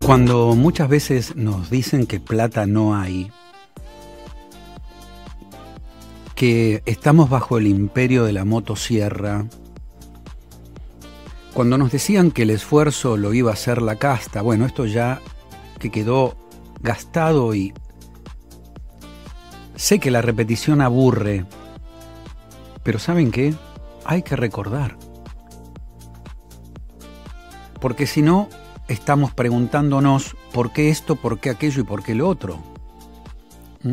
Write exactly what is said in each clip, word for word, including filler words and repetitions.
Cuando muchas veces nos dicen que plata no hay, que estamos bajo el imperio de la motosierra, cuando nos decían que el esfuerzo lo iba a hacer la casta, bueno, esto ya que quedó gastado y sé que la repetición aburre, pero ¿saben qué? Hay que recordar. Porque si no, estamos preguntándonos por qué esto, por qué aquello y por qué lo otro. ¿Mm?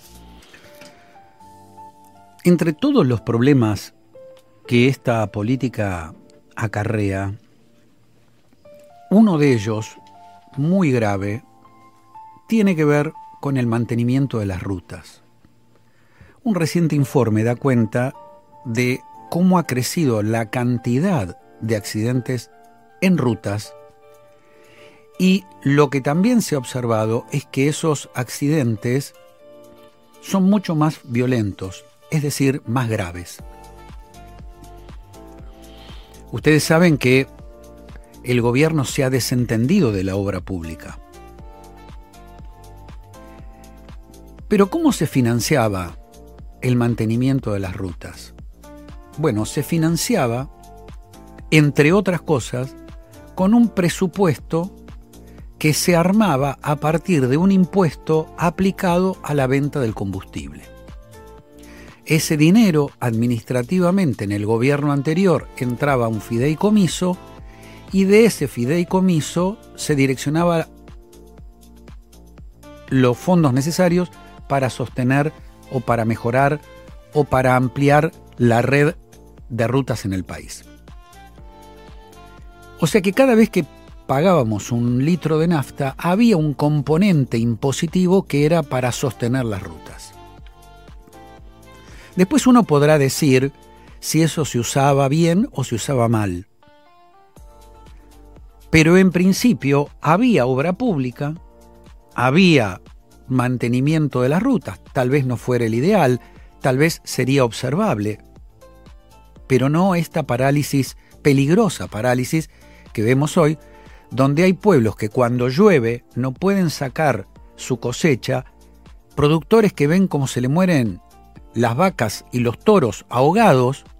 Entre todos los problemas que esta política acarrea, uno de ellos, muy grave, tiene que ver con el mantenimiento de las rutas. Un reciente informe da cuenta de cómo ha crecido la cantidad de accidentes en rutas, y lo que también se ha observado es que esos accidentes son mucho más violentos, es decir, más graves. Ustedes saben que el gobierno se ha desentendido de la obra pública. Pero ¿cómo se financiaba el mantenimiento de las rutas? Bueno, se financiaba, entre otras cosas, con un presupuesto que se armaba a partir de un impuesto aplicado a la venta del combustible. Ese dinero, administrativamente en el gobierno anterior, entraba a un fideicomiso y de ese fideicomiso se direccionaba los fondos necesarios para sostener o para mejorar o para ampliar la red de rutas en el país. O sea que cada vez que pagábamos un litro de nafta, había un componente impositivo que era para sostener las rutas. Después uno podrá decir si eso se usaba bien o se usaba mal. Pero en principio había obra pública, había mantenimiento de las rutas, tal vez no fuera el ideal, tal vez sería observable, pero no esta parálisis, peligrosa parálisis que vemos hoy, donde hay pueblos que cuando llueve no pueden sacar su cosecha, productores que ven cómo se le mueren las vacas y los toros ahogados,